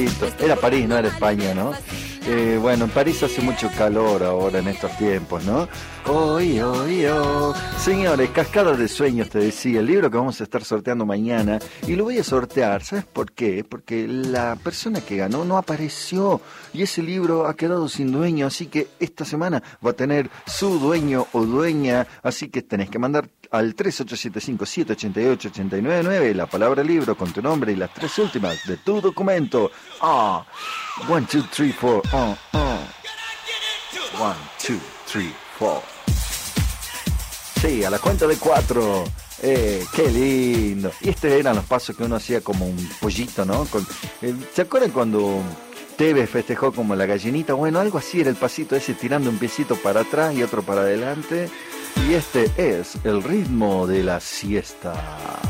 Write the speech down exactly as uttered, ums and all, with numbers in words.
Era París, no era España, ¿no? Eh, bueno, en París hace mucho calor ahora en estos tiempos, ¿no? Oy, oy, oy. Señores, Cascada de Sueños, te decía, el libro que vamos a estar sorteando mañana. Y lo voy a sortear, ¿sabes por qué? Porque la persona que ganó no apareció y ese libro ha quedado sin dueño, así que esta semana va a tener su dueño o dueña, así que tenés que mandar al tres ocho siete cinco, siete ocho ocho, ocho nueve nueve la palabra libro con tu nombre y las tres últimas de tu documento. Ah, one, two, three, four. Ah, ah. One, two, three, four. Sí, a la cuenta de cuatro. Eh, qué lindo. Y estos eran los pasos que uno hacía como un pollito, ¿no? Con, eh, ¿se acuerdan cuando Tevez festejó como la gallinita? Bueno, algo así era el pasito ese, tirando un piecito para atrás y otro para adelante. Y este es el ritmo de la siesta.